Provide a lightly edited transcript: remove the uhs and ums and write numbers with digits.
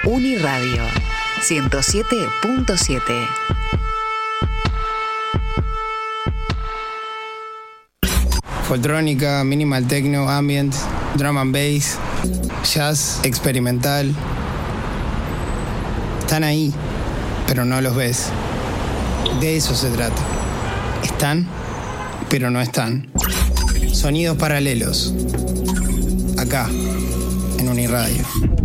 Uniradio 107.7. Foltrónica, minimal techno, ambient, drum and bass, jazz, experimental. Están ahí, pero no los ves. De eso se trata. Están, pero no están. Sonidos paralelos. Acá, en Uniradio.